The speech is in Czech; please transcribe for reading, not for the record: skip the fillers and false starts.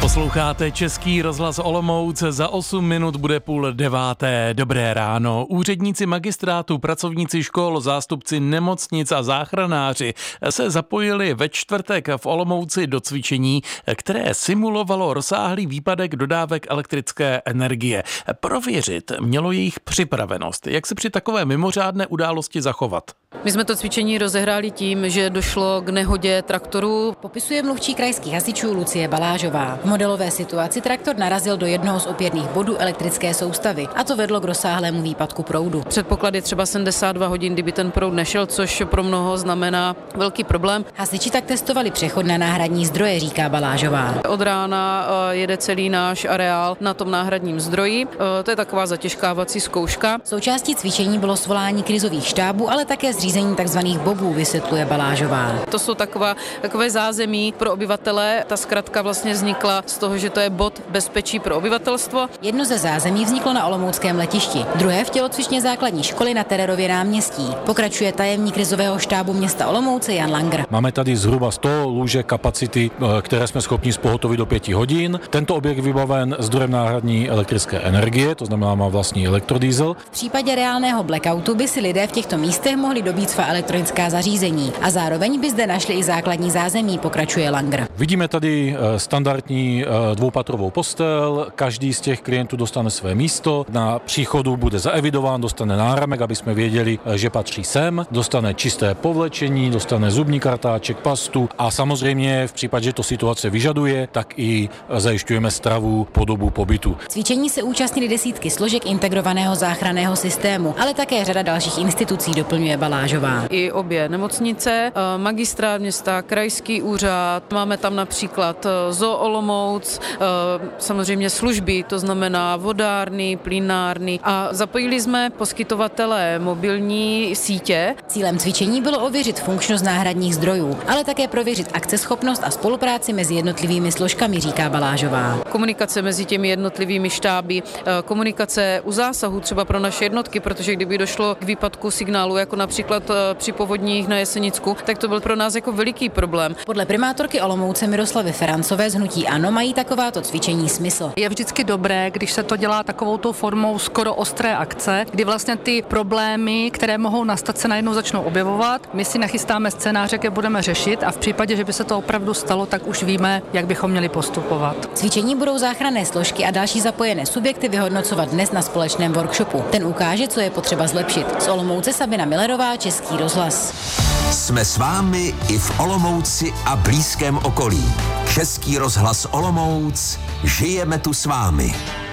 Posloucháte Český rozhlas Olomouc, za 8 minut bude 8:30. Dobré ráno. Úředníci magistrátu, pracovníci škol, zástupci nemocnic a záchranáři se zapojili ve čtvrtek v Olomouci do cvičení, které simulovalo rozsáhlý výpadek dodávek elektrické energie. Prověřit mělo jejich připravenost. Jak se při takové mimořádné události zachovat? My jsme to cvičení rozehráli tím, že došlo k nehodě traktoru. Popisuje mluvčí krajských hasičů Lucie Balážová. V modelové situaci traktor narazil do jednoho z opěrných bodů elektrické soustavy a to vedlo k rozsáhlému výpadku proudu. Předpoklad je třeba 72 hodin, kdyby ten proud nešel, což pro mnoho znamená velký problém. Hasiči tak testovali přechod na náhradní zdroje, říká Balážová. Od rána jede celý náš areál na tom náhradním zdroji. To je taková zatěžkávací zkouška. Součástí cvičení bylo svolání krizových štábů, ale také zřízení tzv. Bobů, vysvětluje Balážová. To jsou takové zázemí pro obyvatele. Ta zkratka vlastně vznikla z toho, že to je bod bezpečí pro obyvatelstvo. Jedno ze zázemí vzniklo na olomouckém letišti, druhé v tělocvičně základní školy na Tererově náměstí. Pokračuje tajemník krizového štábu města Olomouce Jan Langer. Máme tady zhruba 100 lůžek kapacity, které jsme schopni zpohotovit do 5 hodin. Tento objekt vybaven zdrojem náhradní elektrické energie, to znamená má vlastní elektrodiesel. V případě reálného blackoutu by si lidé v těchto místech mohli dobít svá elektronická zařízení a zároveň by zde našli i základní zázemí, pokračuje Langer. Vidíme tady standardní dvoupatrovou postel, každý z těch klientů dostane své místo, na příchodu bude zaevidován, dostane náramek, aby jsme věděli, že patří sem, dostane čisté povlečení, dostane zubní kartáček, pastu a samozřejmě v případě, že to situace vyžaduje, tak i zajišťujeme stravu po dobu pobytu. Cvičení se účastnili desítky složek integrovaného záchranného systému, ale také řada dalších institucí, doplňuje Balážová. I obě nemocnice, magistrát města, krajský úřad, máme tam například Zoo Olomouc, samozřejmě služby, to znamená vodárny, plynárny a zapojili jsme poskytovatele mobilní sítě. Cílem cvičení bylo ověřit funkčnost náhradních zdrojů, ale také prověřit akceschopnost a spolupráci mezi jednotlivými složkami, říká Balážová. Komunikace mezi těmi jednotlivými štáby, komunikace u zásahu třeba pro naše jednotky, protože kdyby došlo k výpadku signálu, jako například při povodních na Jesenicku, tak to byl pro nás jako veliký problém. Podle primátorky Olomouce Miroslavy Ferancové z hnutí ANO mají takováto cvičení smysl. Je vždycky dobré, když se to dělá takovouto formou skoro ostré akce, kdy vlastně ty problémy, které mohou nastat, se najednou začnou objevovat. My si nachystáme scénáře, jak je budeme řešit a v případě, že by se to opravdu stalo, tak už víme, jak bychom měli postupovat. Cvičení budou záchranné složky a další zapojené subjekty vyhodnocovat dnes na společném workshopu. Ten ukáže, co je potřeba zlepšit. Z Olomouce Sabina Millerová, Český rozhlas. Jsme s vámi i v Olomouci a blízkém okolí. Český rozhlas Olomouc, žijeme tu s vámi.